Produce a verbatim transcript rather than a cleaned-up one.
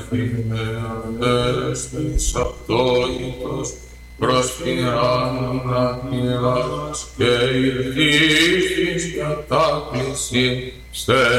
εφημείες της αυτόητος προσφυράνουν αγγελάς και ηρθείς της κατάκλησης